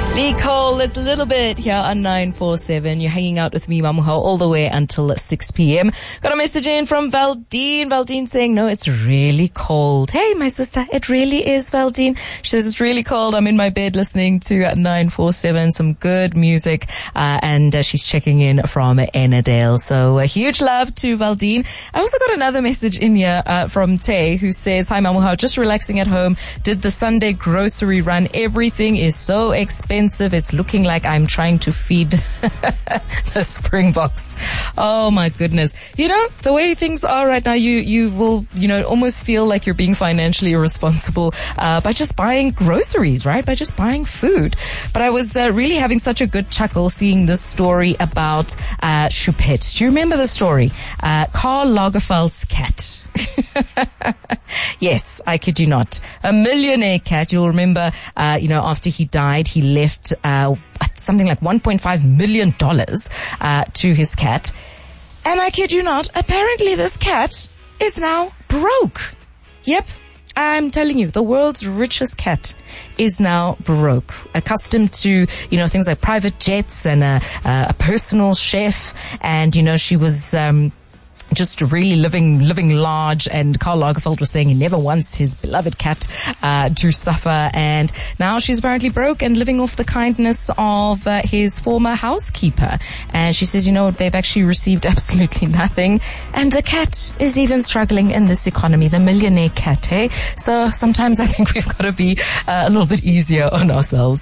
Lee Cole, it's a little bit here on 947. You're hanging out with me, Mamuhao, all the way until 6 p.m. Got a message in from Valdine. Valdine saying, no, it's really cold. Hey, my sister, it really is, Valdine. She says, it's really cold. I'm in my bed listening to 947, some good music. And she's checking in from Ennerdale. So a huge love to Valdine. I also got another message in here from Tay, who says, hi, Mamuhao, just relaxing at home. Did the Sunday grocery run. Everything is so expensive. It's looking like I'm trying to feed the Springboks. Oh my goodness. You know, the way things are right now, you will, almost feel like you're being financially irresponsible, by just buying groceries, right? By just buying food. But I was really having such a good chuckle seeing this story about, Choupette. Do you remember the story? Karl Lagerfeld's cat. Yes, I kid you not. A millionaire cat. You'll remember, after he died, he left something like $1.5 million to his cat. And I kid you not, apparently this cat is now broke. Yep. I'm telling you, the world's richest cat is now broke, accustomed to, things like private jets and a personal chef. And, she was just really living large, and Karl Lagerfeld was saying he never wants his beloved cat to suffer, and now she's apparently broke and living off the kindness of his former housekeeper. And she says, they've actually received absolutely nothing, and the cat is even struggling in this economy, the millionaire cat, hey? So sometimes I think we've got to be a little bit easier on ourselves.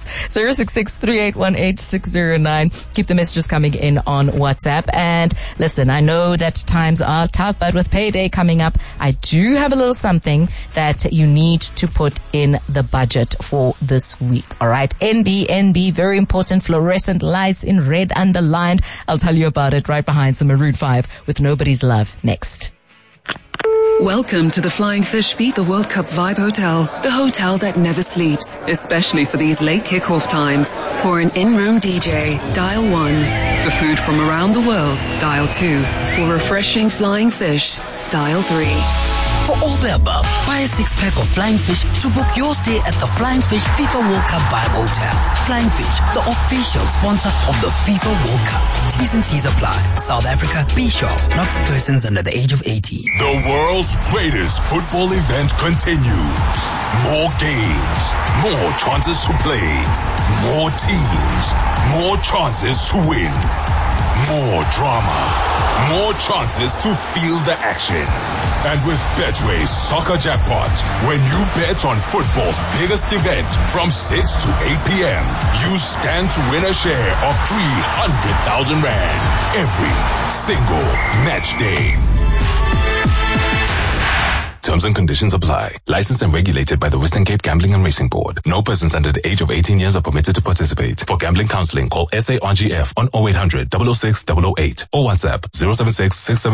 066-3818-609. Keep the messages coming in on WhatsApp. And listen, I know that times are tough, but with payday coming up, I do have a little something that you need to put in the budget for this week. All right. NB, very important, fluorescent lights in red underlined. I'll tell you about it right behind some Maroon 5 with Nobody's Love next. Welcome to the Flying Fish FIFA World Cup Vibe Hotel, the hotel that never sleeps, especially for these late kickoff times. For an in-room DJ, dial 1. For food from around the world, dial 2. For refreshing Flying Fish, dial 3. For all the above, buy a 6-pack of Flying Fish to book your stay at the Flying Fish FIFA World Cup Vibe Hotel. Flying Fish, the official sponsor of the FIFA World Cup. T's and C's apply. South Africa, be sure, not for persons under the age of 18. The world's greatest football event continues. More games, more chances to play, more teams, more chances to win. More drama, more chances to feel the action. And with Betway's Soccer Jackpot, when you bet on football's biggest event from 6 to 8 p.m., you stand to win a share of 300,000 Rand every single match day. Terms and conditions apply. Licensed and regulated by the Western Cape Gambling and Racing Board. No persons under the age of 18 years are permitted to participate. For gambling counseling, call SARGF on 0800 006 008 or WhatsApp 076 67